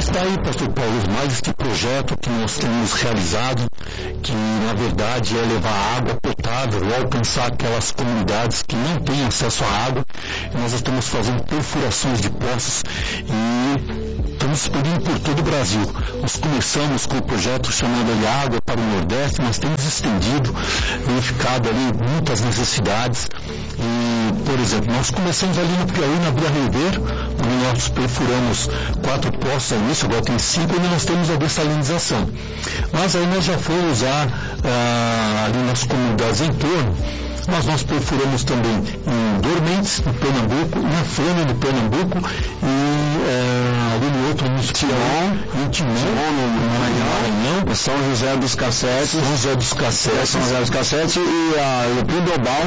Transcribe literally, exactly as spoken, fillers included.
está aí, pastor Paulo, mais este projeto que nós temos realizado, que na verdade é levar água potável, alcançar aquelas comunidades que não têm acesso à água. E nós estamos fazendo perfurações de poços e estamos expedindo por todo o Brasil. Nós começamos com o projeto chamado ali Água para o Nordeste, mas temos estendido, verificado ali muitas necessidades. E, por exemplo, nós começamos ali no Piauí, na Vila Ribeiro, onde nós perfuramos quatro poços ao início, agora tem cinco, e nós temos a dessalinização. Mas aí nós já fomos já ah, ali nas comunidades em torno. Mas nós perfuramos também em Dormentes, no Pernambuco, na Fênia, no Pernambuco, e é, ali no outro, no Timon, em Timon, no Maranhão, São José dos Cassetes, São José dos Cassetes, São José dos Cassetes e a Pindobal,